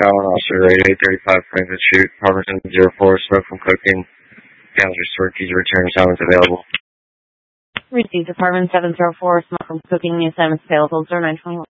Allen, Officer Radio 835, Franklin Street, Apartment 704, smoke from cooking. Panels restored, keys return, assignments available. Received Apartment 704, smoke from cooking, the assignments available, 0921.